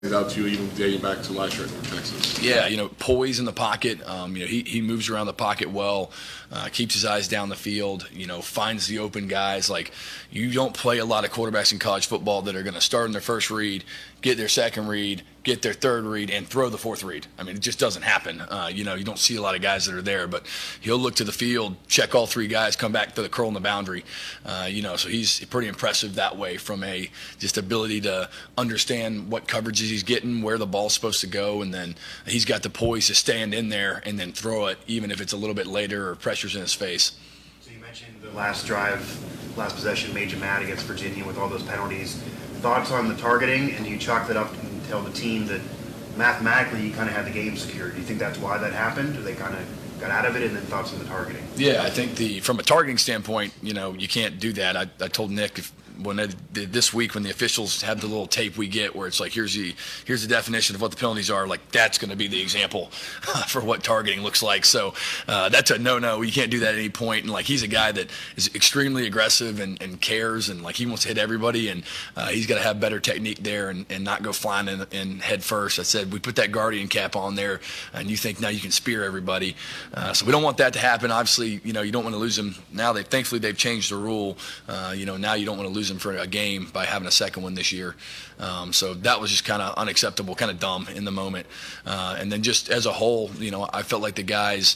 out to you even dating back to last year in Texas? Yeah, poise in the pocket. He moves around the pocket well, keeps his eyes down the field, finds the open guys. Like, you don't play a lot of quarterbacks in college football that are going to start in their first read, get their second read, get their third read, and throw the fourth read. I mean, it just doesn't happen. You don't see a lot of guys that are there, but he'll look to the field, check all three guys, come back to the curl in the boundary. So he's pretty impressive that way from a just ability to understand what coverages he's getting, where the ball's supposed to go, and then he's got the poise to stand in there and then throw it, even if it's a little bit later or pressure's in his face. So you mentioned the last drive, last possession made you mad against Virginia with all those penalties. Thoughts on the targeting, and you chalk that up and tell the team that mathematically you kind of had the game secured. Do you think that's why that happened, or they kind of got out of it? And then thoughts on the targeting? Yeah, I think from a targeting standpoint, you can't do that. I told Nick this week when the officials have the little tape we get where it's like, here's the definition of what the penalties are, like that's going to be the example for what targeting looks like. So that's a no. You can't do that at any point. And like, he's a guy that is extremely aggressive and cares, and like he wants to hit everybody, and he's got to have better technique there and not go flying in head first. I said we put that guardian cap on there, and you think now you can spear everybody. So we don't want that to happen. Obviously, you don't want to lose them. Now thankfully they've changed the rule. Now you don't want to lose them for a game by having a second one this year. So that was just kind of unacceptable, kind of dumb in the moment. And then just as a whole, I felt like the guys,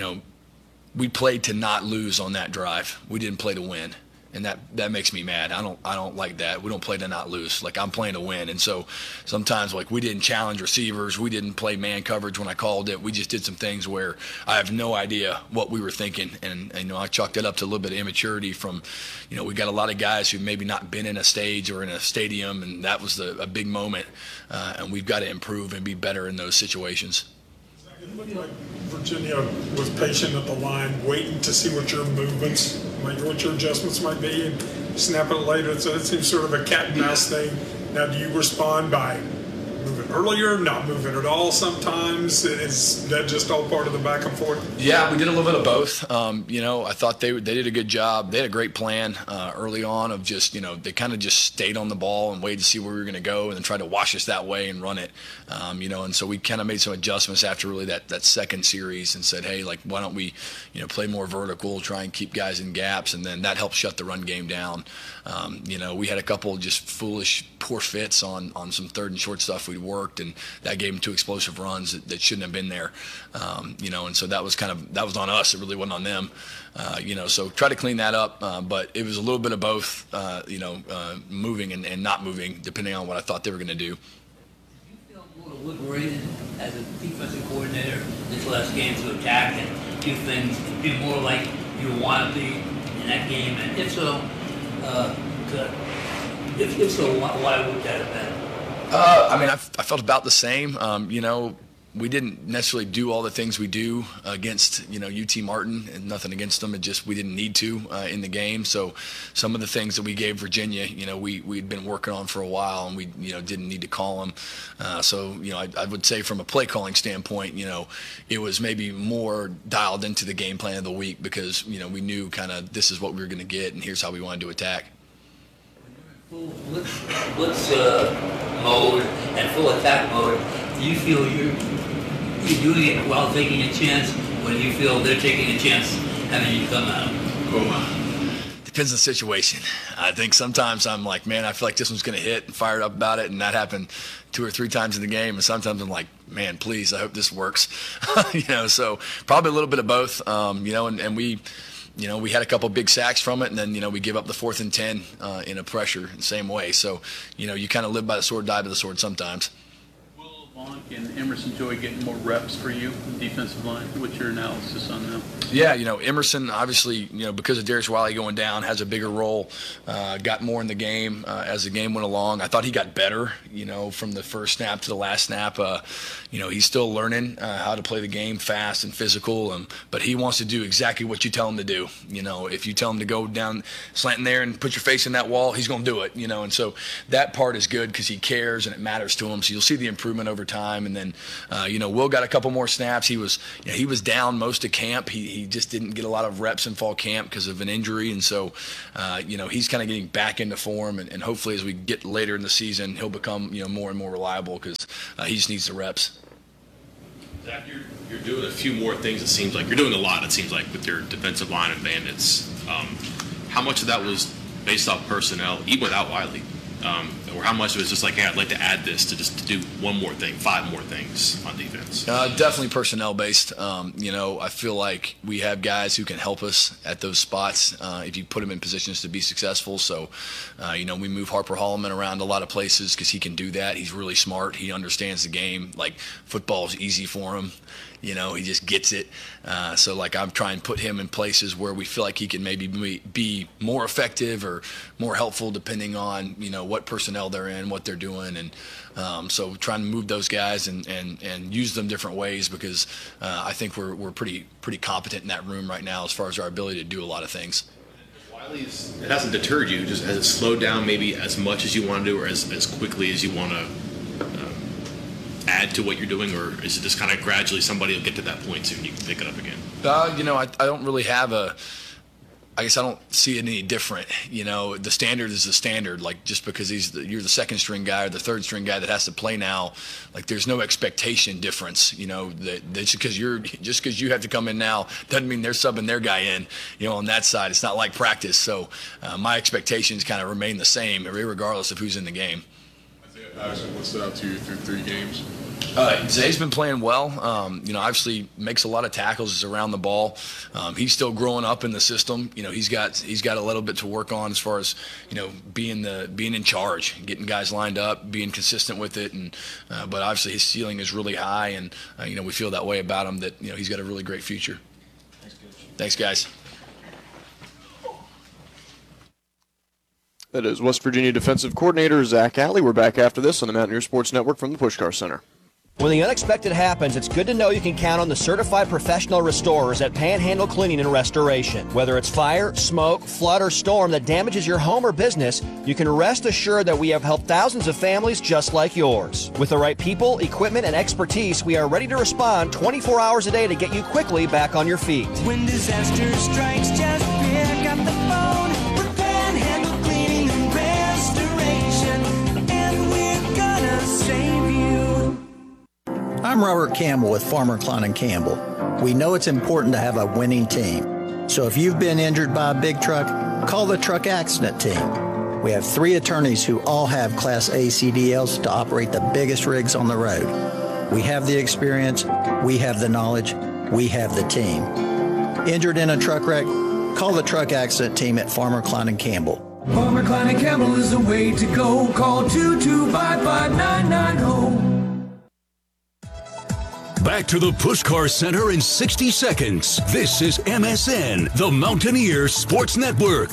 we played to not lose on that drive. We didn't play to win. And that makes me mad. I don't like that. We don't play to not lose. Like, I'm playing to win. And so sometimes, like, we didn't challenge receivers. We didn't play man coverage when I called it. We just did some things where I have no idea what we were thinking. And I chalked it up to a little bit of immaturity from, we got a lot of guys who maybe not been in a stage or in a stadium, and that was a big moment. And we've got to improve and be better in those situations. It looked like Virginia was patient at the line, waiting to see what your movements, what your adjustments might be, and snap it later. So it seems sort of a cat and mouse thing. Now, do you respond by moving earlier, not moving at all sometimes? Is that just all part of the back and forth? Yeah, we did a little bit of both. I thought they did a good job. They had a great plan early on of just, they kind of just stayed on the ball and waited to see where we were going to go and then tried to wash us that way and run it. And so we kind of made some adjustments after really that second series and said, hey, like, why don't we, play more vertical, try and keep guys in gaps, and then that helped shut the run game down. We had a couple just foolish, poor fits on some third and short stuff we worked, and that gave them two explosive runs that shouldn't have been there. And so that was on us. It really wasn't on them. So try to clean that up. But it was a little bit of both, moving and not moving, depending on what I thought they were going to do. Do you feel more liberated as a defensive coordinator this last game to attack and do things, be more like you want to be in that game? And if so, why would that have been? I felt about the same. We didn't necessarily do all the things we do against, UT Martin, and nothing against them. It just, we didn't need to in the game. So some of the things that we gave Virginia, we'd been working on for a while, and we, didn't need to call them. I would say from a play calling standpoint, it was maybe more dialed into the game plan of the week because, we knew kind of this is what we were going to get and here's how we wanted to attack. Blitz mode and full attack mode, do you feel you're doing it while taking a chance, or do you feel they're taking a chance having you come out? Depends on the situation. I think sometimes I'm like, man, I feel like this one's going to hit, and fired up about it, and that happened 2 or 3 times in the game. And sometimes I'm like, man, please, I hope this works. So probably a little bit of both. And we. We had a couple big sacks from it, and then, we give up the 4th and 10 in a pressure the same way. So, you kind of live by the sword, die by the sword sometimes. Will Vonk and Emerson Joy getting more reps for you in the defensive line? What's your analysis on them? Yeah, Emerson, obviously, because of Darius Wiley going down, has a bigger role, got more in the game as the game went along. I thought he got better, from the first snap to the last snap. He's still learning how to play the game fast and physical, but he wants to do exactly what you tell him to do. If you tell him to go down slanting there and put your face in that wall, he's going to do it, and so that part is good because he cares and it matters to him. So you'll see the improvement over time. And then, Will got a couple more snaps. He was down most of camp. He just didn't get a lot of reps in fall camp because of an injury. And so, he's kind of getting back into form. And hopefully as we get later in the season, he'll become, more and more reliable because he just needs the reps. Zach, you're doing a few more things. It seems like you're doing a lot. It seems like with your defensive line and Bandits. How much of that was based off personnel, even without Wiley, or how much of it was just like, hey, I'd like to add this to do one more thing, 5 more things on defense? Definitely personnel based. I feel like we have guys who can help us at those spots if you put them in positions to be successful. So, we move Harper Holloman around a lot of places because he can do that. He's really smart. He understands the game. Like, football is easy for him. He just gets it. So I'm trying to put him in places where we feel like he can maybe be more effective or more helpful depending on, what personnel they're in, what they're doing. And so trying to move those guys and use them different ways because I think we're pretty competent in that room right now as far as our ability to do a lot of things. It hasn't deterred you. Just has it slowed down maybe as much as you want to do or as quickly as you want to add to what you're doing, or is it just kind of gradually somebody will get to that point soon you can pick it up again? I don't really have I guess I don't see it any different. The standard is the standard. Like, just because you're the second string guy or the third string guy that has to play now, like, there's no expectation difference. That just because you have to come in now doesn't mean they're subbing their guy in. On that side, it's not like practice. So my expectations kind of remain the same, regardless of who's in the game. Isaiah Patterson, what stood out to you through 3 games? Zay's been playing well. Obviously makes a lot of tackles, is around the ball. He's still growing up in the system. He's got a little bit to work on as far as being in charge, getting guys lined up, being consistent with it. And but obviously his ceiling is really high, and we feel that way about him. That he's got a really great future. Thanks, guys. That is West Virginia defensive coordinator Zach Alley. We're back after this on the Mountaineer Sports Network from the Pushkar Center. When the unexpected happens, it's good to know you can count on the certified professional restorers at Panhandle Cleaning and Restoration. Whether it's fire, smoke, flood, or storm that damages your home or business, you can rest assured that we have helped thousands of families just like yours. With the right people, equipment, and expertise, we are ready to respond 24 hours a day to get you quickly back on your feet. When disaster strikes, just pick up the phone with Panhandle Cleaning and Restoration, and we're gonna save you. I'm Robert Campbell with Farmer Klein & Campbell. We know it's important to have a winning team. So if you've been injured by a big truck, call the truck accident team. We have 3 attorneys who all have Class A CDLs to operate the biggest rigs on the road. We have the experience, we have the knowledge, we have the team. Injured in a truck wreck? Call the truck accident team at Farmer Klein & Campbell. Farmer Klein & Campbell is the way to go. Call 2255990. Back to the Pushkar Center in 60 seconds. This is MSN, the Mountaineer Sports Network.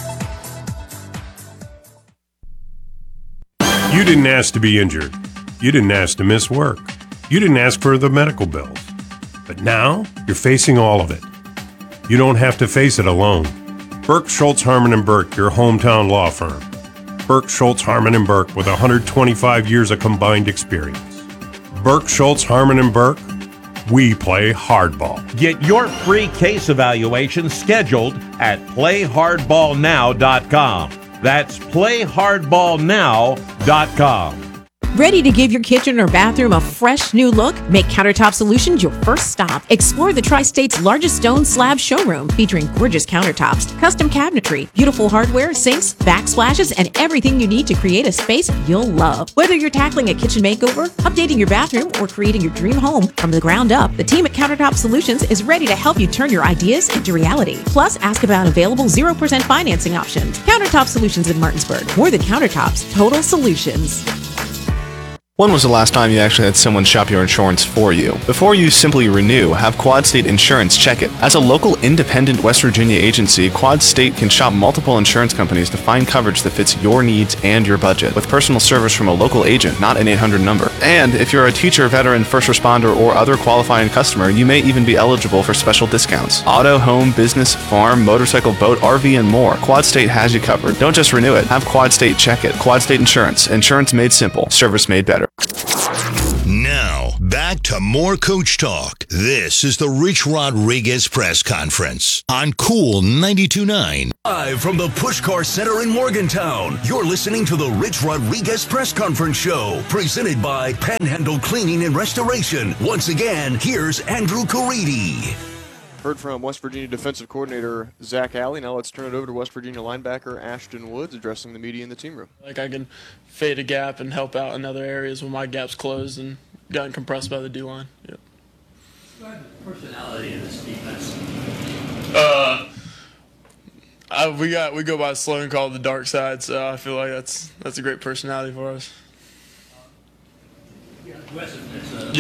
You didn't ask to be injured. You didn't ask to miss work. You didn't ask for the medical bills. But now you're facing all of it. You don't have to face it alone. Burke, Schultz, Harmon & Burke, your hometown law firm. Burke, Schultz, Harmon & Burke with 125 years of combined experience. Burke, Schultz, Harmon & Burke, we play hardball. Get your free case evaluation scheduled at playhardballnow.com. That's playhardballnow.com. Ready to give your kitchen or bathroom a fresh new look? Make Countertop Solutions your first stop. Explore the Tri-State's largest stone slab showroom featuring gorgeous countertops, custom cabinetry, beautiful hardware, sinks, backsplashes, and everything you need to create a space you'll love. Whether you're tackling a kitchen makeover, updating your bathroom, or creating your dream home from the ground up, the team at Countertop Solutions is ready to help you turn your ideas into reality. Plus, ask about available 0% financing options. Countertop Solutions in Martinsburg. More than countertops, total solutions. When was the last time you actually had someone shop your insurance for you? Before you simply renew, have Quad State Insurance check it. As a local independent West Virginia agency, Quad State can shop multiple insurance companies to find coverage that fits your needs and your budget, with personal service from a local agent, not an 800 number. And if you're a teacher, veteran, first responder, or other qualifying customer, you may even be eligible for special discounts. Auto, home, business, farm, motorcycle, boat, RV, and more. Quad State has you covered. Don't just renew it. Have Quad State check it. Quad State Insurance. Insurance made simple. Service made better. Now, back to more Coach Talk. This is the Rich Rodriguez Press Conference on Cool 92.9. Live from the Pushcar Center in Morgantown, you're listening to the Rich Rodriguez Press Conference Show, presented by Panhandle Cleaning and Restoration. Once again, here's Andrew Caridi. Heard from West Virginia defensive coordinator Zach Alley. Now let's turn it over to West Virginia linebacker Ashton Woods addressing the media in the team room. Like I can fade a gap and help out in other areas when my gap's closed and gotten compressed by the D-line. Yep. Describe the personality of this defense. We go by a slogan called the dark side, so I feel like that's a great personality for us. Aggressiveness.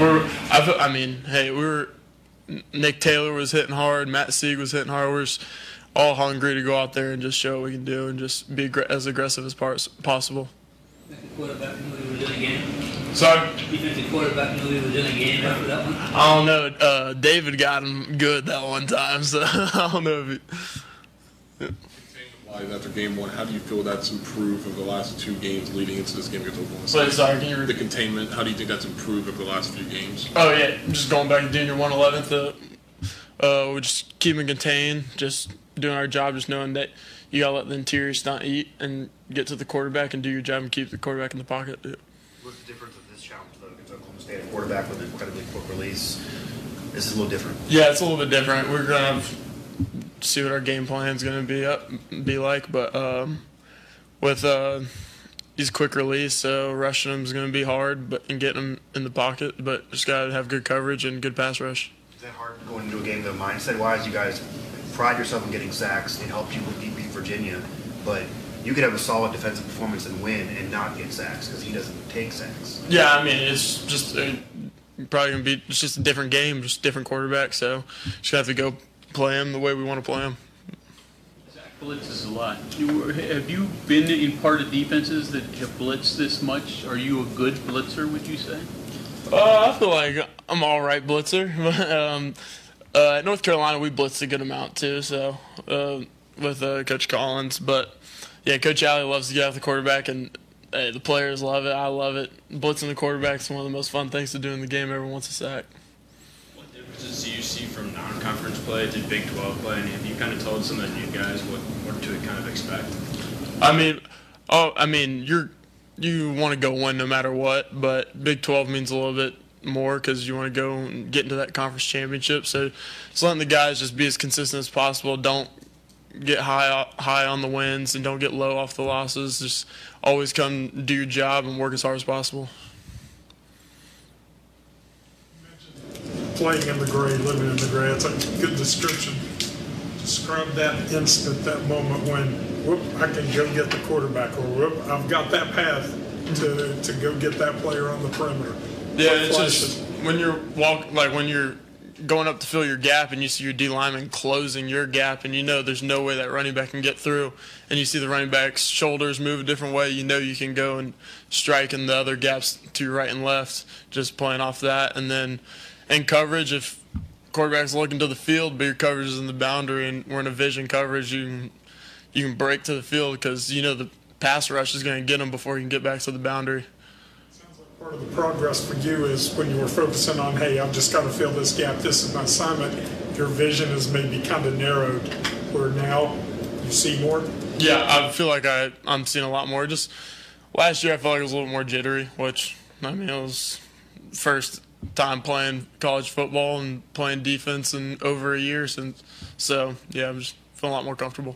Nick Taylor was hitting hard, Matt Sieg was hitting hard. We're just all hungry to go out there and just show what we can do and just be as aggressive as possible. Defensive quarterback knew he was in a game. Sorry? Defensive quarterback knew he was in a game after that one. I don't know. David got him good that one time, so I don't know if he... Yeah. After game one, how do you feel that's improved over the last two games leading into this game against Oklahoma State? Sorry, can you repeat? The containment, how do you think that's improved over the last few games? Oh, yeah, just going back to doing your 111th. We just keep it contained, just doing our job, just knowing that you got to let the interior stunt eat and get to the quarterback and do your job and keep the quarterback in the pocket. Yeah. What's the difference of this challenge, though, against Oklahoma State? A quarterback with an incredibly quick release. This is a little different. Yeah, it's a little bit different. We're going to see what our game plan is going to be like, but with he's quick release, so rushing him is going to be hard, and getting him in the pocket, but just got to have good coverage and good pass rush. Is that hard going into a game, though, mindset-wise? You guys pride yourself in getting sacks. It helped you beat Virginia, but you could have a solid defensive performance and win and not get sacks because he doesn't take sacks. Yeah, I mean, it's just probably going to be it's just a different game, just different quarterback, so just have to go play him the way we want to play him. Zach blitzes a lot. Have you been in part of defenses that have blitzed this much? Are you a good blitzer, would you say? I feel like I'm all right blitzer. At North Carolina, we blitzed a good amount too, so with Coach Collins. But, yeah, Coach Alley loves to get after the quarterback, and the players love it. I love it. Blitzing the quarterback is one of the most fun things to do in the game. Everyone wants a sack. Do you see from non-conference play to Big 12 play, and have you kind of told some of the new guys what to kind of expect? You want to go win no matter what, but Big 12 means a little bit more because you want to go and get into that conference championship. So just letting the guys just be as consistent as possible. Don't get high on the wins and don't get low off the losses. Just always come do your job and work as hard as possible. Playing in the gray, living in the gray. It's a good description. Describe that instant, that moment when, whoop, I can go get the quarterback, or whoop, I've got that path to go get that player on the perimeter. Yeah, it's just when you're when you're going up to fill your gap and you see your D lineman closing your gap and you know there's no way that running back can get through, and you see the running back's shoulders move a different way, you know you can go and strike in the other gaps to your right and left, just playing off that. And then in coverage, if quarterback's looking to the field, but your coverage is in the boundary and we're in a vision coverage, you can break to the field because you know the pass rush is going to get him before he can get back to the boundary. Sounds like part of the progress for you is when you were focusing on, hey, I've just got to fill this gap, this is my assignment, your vision is maybe kind of narrowed, where now you see more? Yeah, I feel like I'm seeing a lot more. Just last year I felt like it was a little more jittery, which, I mean, it was first time playing college football and playing defense in over a year since. So, yeah, I'm just feeling a lot more comfortable.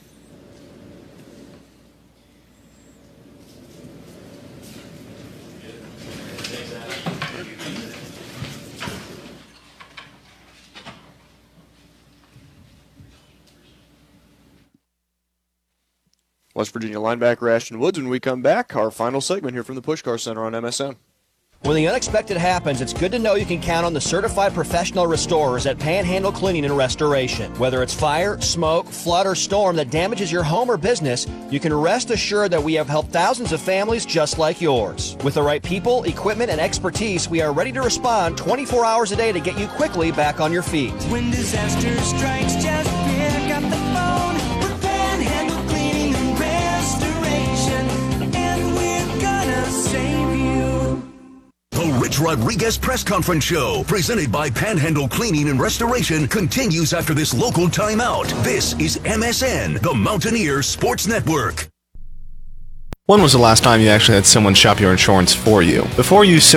West Virginia linebacker Ashton Woods. When we come back, our final segment here from the Pushcar Center on MSN. When the unexpected happens, it's good to know you can count on the certified professional restorers at Panhandle Cleaning and Restoration. Whether it's fire, smoke, flood, or storm that damages your home or business, you can rest assured that we have helped thousands of families just like yours. With the right people, equipment, and expertise, we are ready to respond 24 hours a day to get you quickly back on your feet. When disaster strikes, just pick up the phone. We're Panhandle Cleaning and Restoration, and we're gonna save you. The Rich Rodriguez Press Conference Show, presented by Panhandle Cleaning and Restoration, continues after this local timeout. This is MSN, the Mountaineer Sports Network. When was the last time you actually had someone shop your insurance for you? Before you